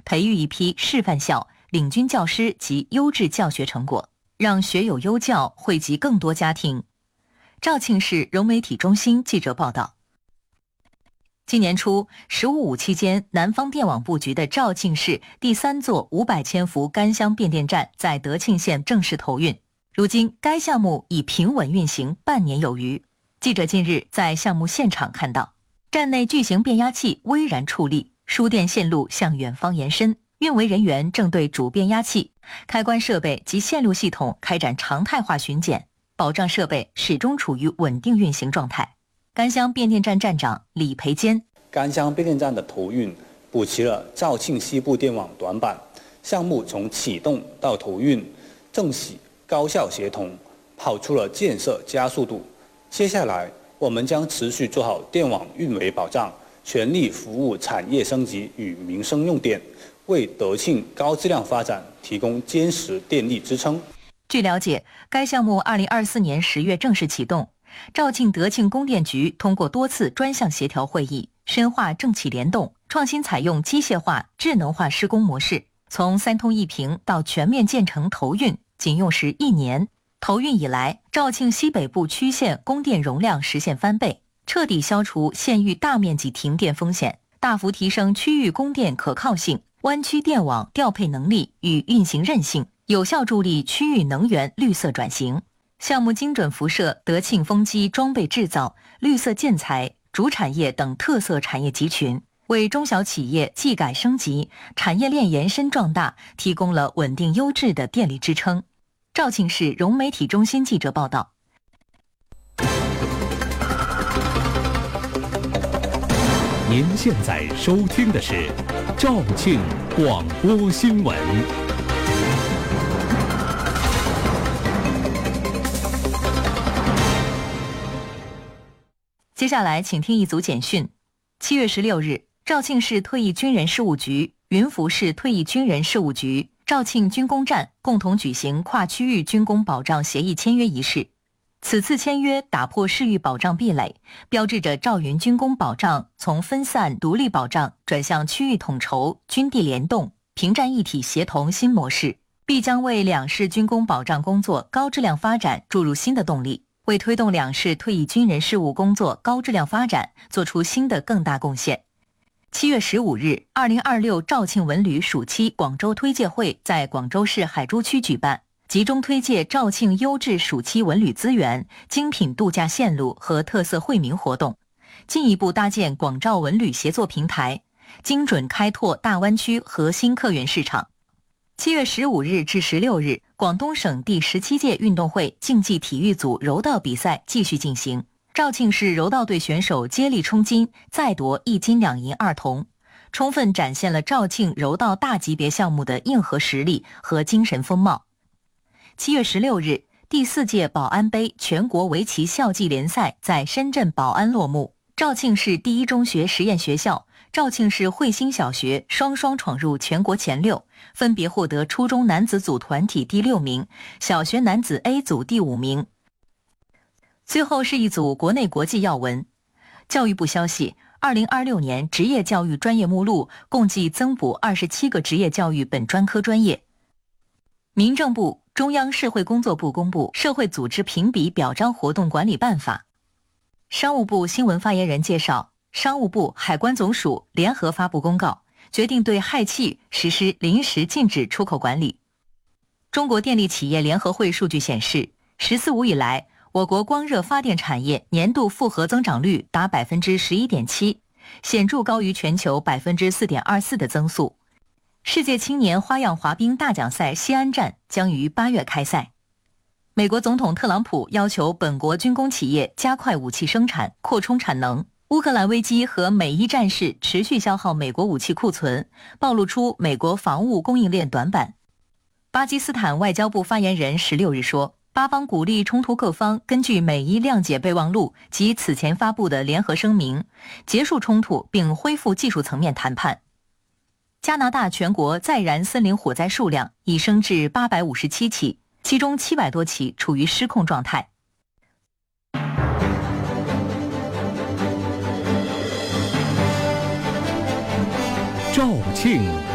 培育一批示范校、领军教师及优质教学成果，让学有优教惠及更多家庭。肇庆市融媒体中心记者报道。今年初，“15+5”期间，南方电网布局的肇庆市第3座500千伏干箱变电站在德庆县正式投运。如今，该项目已平稳运行半年有余。记者近日在项目现场看到，站内巨型变压器巍然矗立，输电线路向远方延伸，运维人员正对主变压器、开关设备及线路系统开展常态化巡检，保障设备始终处于稳定运行状态。干箱变电站站长李培坚： 干箱变电站的投运补齐了肇庆西部电网短板，项目从启动到投运正喜高效协同，跑出了建设加速度。接下来我们将持续做好电网运维保障，全力服务产业升级与民生用电，为德庆高质量发展提供坚实电力支撑。 据了解，该项目2024年10月正式启动。肇庆德庆供电局通过多次专项协调会议，深化政企联动，创新采用机械化、智能化施工模式，从3通1平到全面建成投运，仅用时1年。投运以来，肇庆西北部区县供电容量实现翻倍，彻底消除县域大面积停电风险，大幅提升区域供电可靠性、湾区电网调配能力与运行韧性，有效助力区域能源绿色转型。项目精准辐射德庆风机装备制造、绿色建材、主产业等特色产业集群，为中小企业技改升级、产业链延伸壮大提供了稳定优质的电力支撑。肇庆市融媒体中心记者报道。 您现在收听的是肇庆广播新闻。 接下来请听一组简讯。7月16日，肇庆市退役军人事务局、云浮市退役军人事务局、肇庆军工站共同举行跨区域军工保障协议签约仪式。此次签约打破市域保障壁垒，标志着肇云军工保障从分散独立保障转向区域统筹、军地联动、平战一体协同新模式，必将为两市军工保障工作高质量发展注入新的动力，为推动两市退役军人事务工作高质量发展做出新的更大贡献。7月15日，2026肇庆文旅暑期广州推介会在广州市海珠区举办，集中推介肇庆优质暑期文旅资源、精品度假线路和特色惠民活动，进一步搭建广肇文旅协作平台，精准开拓大湾区核心客源市场。7月15日至16日，广东省第17届运动会竞技体育组柔道比赛继续进行。肇庆市柔道队选手接力冲金，再夺1金2银2铜，充分展现了肇庆柔道大级别项目的硬核实力和精神风貌。7月16日，第4届宝安杯全国围棋校际联赛在深圳宝安落幕，肇庆市第一中学实验学校、肇庆市汇星小学双双闯入全国前6，分别获得初中男子组团体第6名，小学男子 A 组第5名。最后是一组国内国际要闻。教育部消息，2026年职业教育专业目录共计增补27个职业教育本专科专业。民政部、中央社会工作部公布《社会组织评比表彰活动管理办法》。商务部新闻发言人介绍，商务部、海关总署联合发布公告，决定对氦气实施临时禁止出口管理。中国电力企业联合会数据显示，“14+5”以来，我国光热发电产业年度复合增长率达 11.7%， 显著高于全球 4.24% 的增速。世界青年花样滑冰大奖赛西安站将于8月开赛。美国总统特朗普要求本国军工企业加快武器生产，扩充产能。乌克兰危机和美伊战事持续消耗美国武器库存，暴露出美国防务供应链短板。巴基斯坦外交部发言人16日说，巴方鼓励冲突各方根据美伊谅解备忘录及此前发布的联合声明，结束冲突并恢复技术层面谈判。加拿大全国在燃森林火灾数量已升至857起，其中700多起处于失控状态。 肇庆